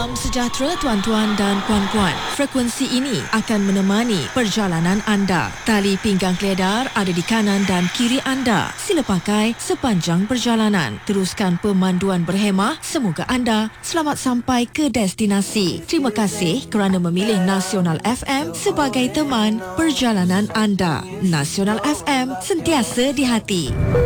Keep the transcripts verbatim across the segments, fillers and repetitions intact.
Salam sejahtera tuan-tuan dan puan-puan. Frekuensi ini akan menemani perjalanan anda. Tali pinggang keledar ada di kanan dan kiri anda. Sila pakai sepanjang perjalanan. Teruskan pemanduan berhemah. Semoga anda selamat sampai ke destinasi. Terima kasih kerana memilih Nasional F M sebagai teman perjalanan anda. Nasional F M, sentiasa di hati.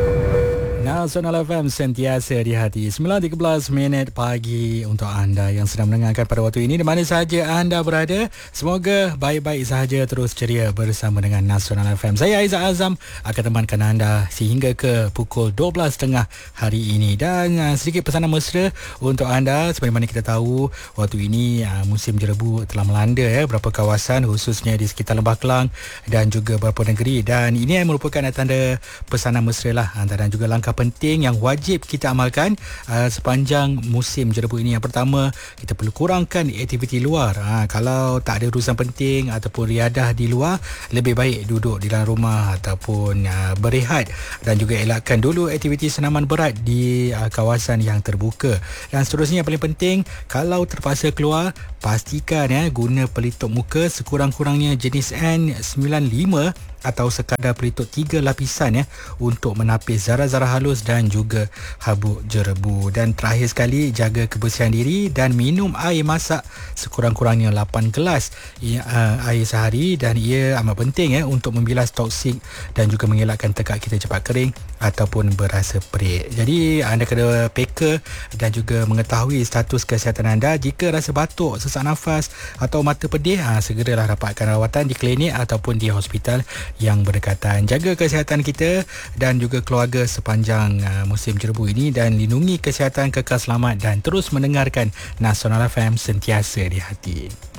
Nasional F M, sentiasa di hati. sembilan tiga belas minit pagi untuk anda yang sedang mendengarkan pada waktu ini di mana sahaja anda berada. Semoga baik-baik sahaja, terus ceria bersama dengan Nasional F M. Saya Aizat Azam akan temankan anda sehingga ke pukul dua belas tiga puluh hari ini. Dan uh, sedikit pesanan mesra untuk anda. Seperti mana kita tahu, waktu ini uh, musim jerebu telah melanda ya, beberapa kawasan khususnya di sekitar Lembah Kelang dan juga beberapa negeri. Dan ini merupakan tanda pesanan mesra lah, dan juga langkah penting yang wajib kita amalkan uh, sepanjang musim jerebu ini. Yang pertama, kita perlu kurangkan aktiviti luar. Ha, kalau tak ada urusan penting ataupun riadah di luar, lebih baik duduk di dalam rumah ataupun uh, berehat, dan juga elakkan dulu aktiviti senaman berat di uh, kawasan yang terbuka. Dan seterusnya yang paling penting, kalau terpaksa keluar, pastikan ya guna pelitup muka sekurang-kurangnya jenis N sembilan lima atau sekadar pelitup tiga lapisan ya, untuk menapis zarah-zarah halus dan juga habuk jerebu. Dan terakhir sekali, jaga kebersihan diri dan minum air masak sekurang-kurangnya lapan gelas ya, uh, air sehari. Dan ia amat penting ya untuk membilas toksik dan juga mengelakkan tekak kita cepat kering ataupun berasa perik. Jadi anda kena peka dan juga mengetahui status kesihatan anda. Jika rasa batuk, sesak nafas atau mata pedih, ha, segeralah dapatkan rawatan di klinik ataupun di hospital yang berdekatan. Jaga kesihatan kita dan juga keluarga sepanjang uh, musim jerebu ini, dan lindungi kesihatan, kekal selamat dan terus mendengarkan Nasional F M, sentiasa di hati.